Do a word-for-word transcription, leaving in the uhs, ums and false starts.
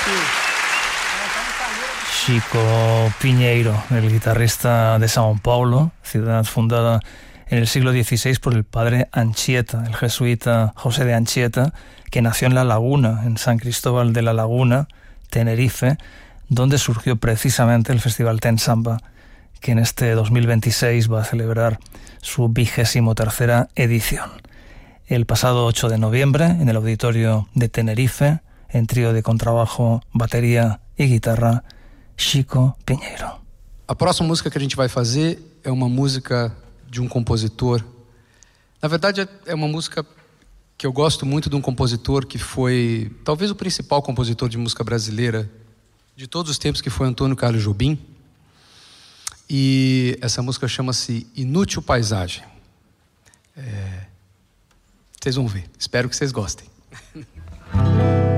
Chico Pinheiro, el guitarrista de São Paulo, ciudad fundada en el siglo dieciséis por el padre Anchieta, el jesuita José de Anchieta, que nació en La Laguna, en San Cristóbal de la Laguna, Tenerife, donde surgió precisamente el Festival Ten Samba, que en este dos mil veintiséis va a celebrar su vigésimo tercera edición. El pasado ocho de noviembre, en el auditorio de Tenerife, en trío de contrabajo, batería y guitarra, Chico Pinheiro. A próxima música que a gente vai fazer é uma música de um compositor. Na verdade, é uma música que eu gosto muito de um compositor que foi talvez o principal compositor de música brasileira de todos os tempos, que foi Antônio Carlos Jobim. E essa música chama-se Inútil Paisagem. É... Vocês vão ver. Espero que vocês gostem.